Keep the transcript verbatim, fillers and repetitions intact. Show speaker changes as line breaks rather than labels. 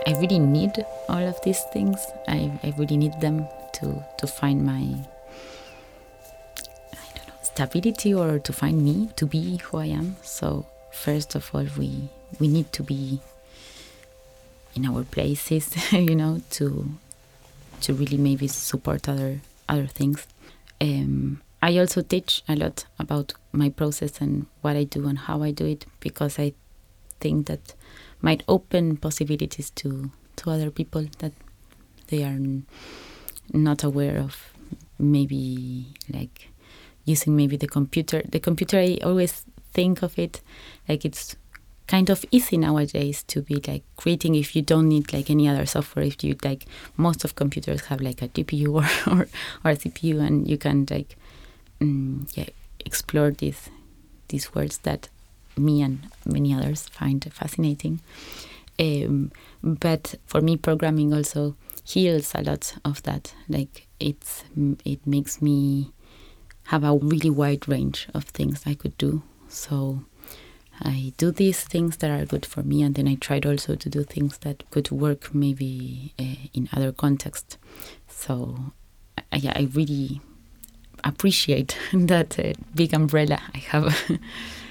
I really need all of these things. I, I really need them to, to find my, I don't know, stability, or to find me, to be who I am. So first of all, we we need to be in our places, you know, to to really maybe support other other things. Um, I also teach a lot about my process and what I do and how I do it, because I think that might open possibilities to, to other people that they are n- not aware of. Maybe like using maybe the computer. The computer, I always think of it like it's kind of easy nowadays to be like creating if you don't need like any other software. If you like, most of computers have like a G P U or or, or a C P U, and you can like mm, yeah explore these these words that me and many others find fascinating. Um, but for me, programming also heals a lot of that. Like it's it makes me have a really wide range of things I could do. So I do these things that are good for me, and then I tried also to do things that could work maybe uh, in other contexts. So I, I really appreciate that uh, big umbrella I have.